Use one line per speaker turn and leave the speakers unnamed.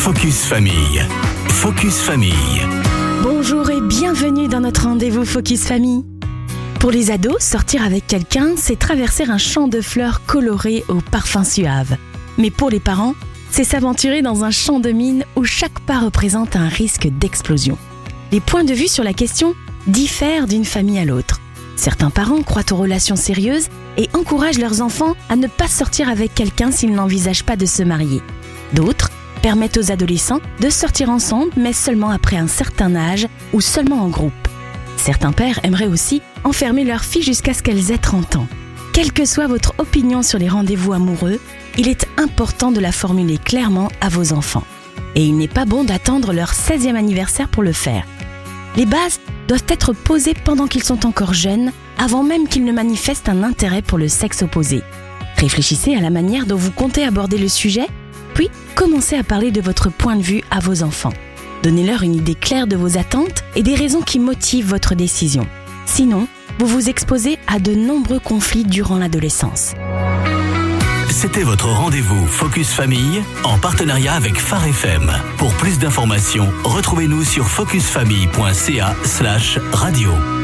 Focus Famille. Focus Famille.
Bonjour et bienvenue dans notre rendez-vous Focus Famille. Pour les ados, sortir avec quelqu'un, c'est traverser un champ de fleurs colorées au parfum suave. Mais pour les parents, c'est s'aventurer dans un champ de mines où chaque pas représente un risque d'explosion. Les points de vue sur la question diffèrent d'une famille à l'autre. Certains parents croient aux relations sérieuses et encouragent leurs enfants à ne pas sortir avec quelqu'un s'ils n'envisagent pas de se marier. D'autres permettent aux adolescents de sortir ensemble, mais seulement après un certain âge ou seulement en groupe. Certains pères aimeraient aussi enfermer leurs filles jusqu'à ce qu'elles aient 30 ans. Quelle que soit votre opinion sur les rendez-vous amoureux, il est important de la formuler clairement à vos enfants. Et il n'est pas bon d'attendre leur 16e anniversaire pour le faire. Les bases doivent être posées pendant qu'ils sont encore jeunes, avant même qu'ils ne manifestent un intérêt pour le sexe opposé. Réfléchissez à la manière dont vous comptez aborder le sujet, puis commencez à parler de votre point de vue à vos enfants. Donnez-leur une idée claire de vos attentes et des raisons qui motivent votre décision. Sinon, vous vous exposez à de nombreux conflits durant l'adolescence.
C'était votre rendez-vous Focus Famille en partenariat avec Phare FM. Pour plus d'informations, retrouvez-nous sur focusfamille.ca/radio.